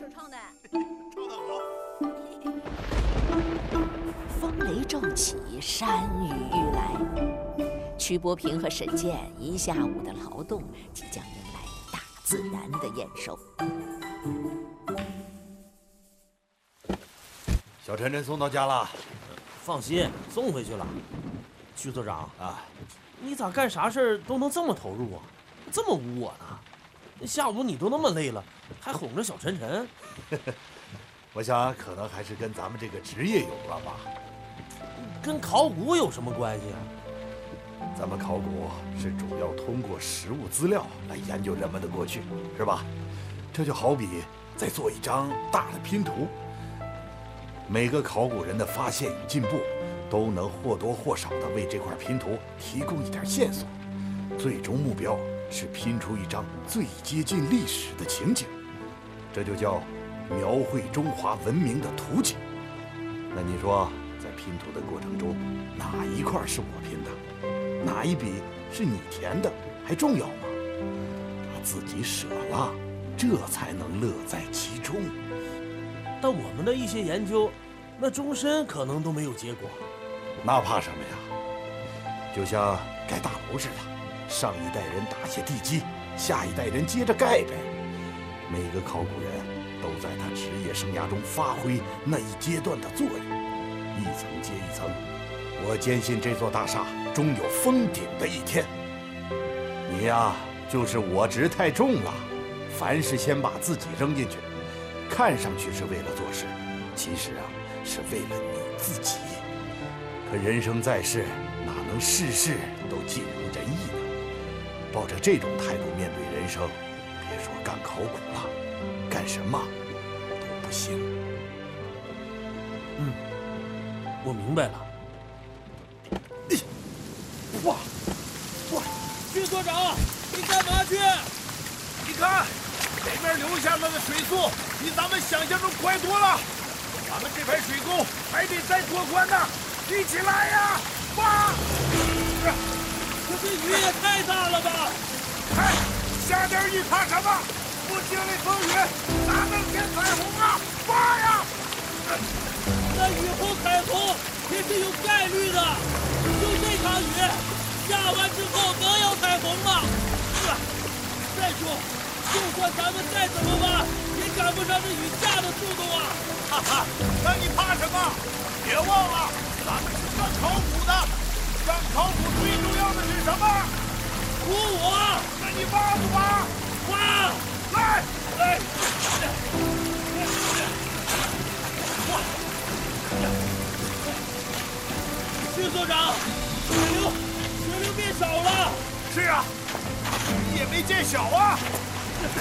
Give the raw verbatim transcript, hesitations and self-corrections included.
手唱的。 唱得好。 风雷骤起，山雨欲来。曲伯平和沈健一下午的劳动，即将迎来大自然的验收。 小陈真送到家了， 放心，送回去了。徐所长啊， 你咋干啥事儿都能这么投入啊？这么污我呢？下午你都那么累了，还哄着小陈陈。 我想可能还是跟咱们这个职业有关吧。 跟考古有什么关系啊？ 咱们考古是主要通过实物资料来研究人们的过去，是吧？这就好比在做一张大的拼图。每个考古人的发现与进步，都能或多或少地为这块拼图提供一点线索。最终目标是拼出一张最接近历史的情景，这就叫描绘中华文明的图景。那你说，在拼图的过程中，哪一块是我拼的，哪一笔是你填的，还重要吗？把自己舍了，这才能乐在其中。 但我们的一些研究，那终身可能都没有结果。 那怕什么呀？就像盖大楼似的，上一代人打下地基，下一代人接着盖呗。每个考古人都在他职业生涯中发挥那一阶段的作用，一层接一层。我坚信这座大厦终有封顶的一天。你呀，就是我执太重了，凡事先把自己扔进去。看上去是为了做事，其实啊，是为了你自己。可人生在世，哪能事事都尽如人意呢？抱着这种态度面对人生，别说干考古了，干什么都不行。 嗯，我明白了。 哇哇，徐所长，你干嘛去？ 你看。这边流下来的水速比咱们想象中快多了，咱们这排水沟还得再拓宽呢，一起来呀！哇！ 可这雨也太大了吧！ 哎，下点雨怕什么？不经历风雨，哪能见彩虹啊？哇呀！ 那雨后彩虹也是有概率的，就这场雨下完之后能有彩虹吗？再说。就算咱们再怎么挖，也赶不上这雨下的速度啊！ 哈哈，那你怕什么？别忘了，咱们是干考古的，干考古最重要的是什么？ 鼓舞！ 那你挖不挖？ 挖！ 来来！ 哇！徐所长，水流水流变少了。 是啊，雨也没见小啊。